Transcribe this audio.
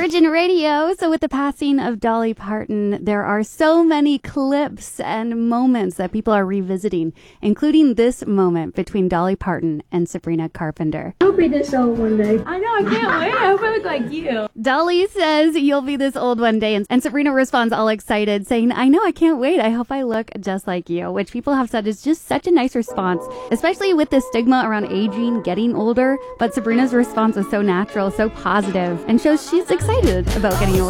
Virgin Radio. So with the passing of Dolly Parton, there are so many clips and moments that people are revisiting, including this moment between Dolly Parton and Sabrina Carpenter. I'll be this old one day. I know, I can't wait. I hope I look like you. Dolly says, "You'll be this old one day." And Sabrina responds all excited, saying, "I know, I can't wait. I hope I look just like you," which people have said is just such a nice response, especially with the stigma around aging, getting older. But Sabrina's response was so natural, so positive, and shows she's excited about getting older.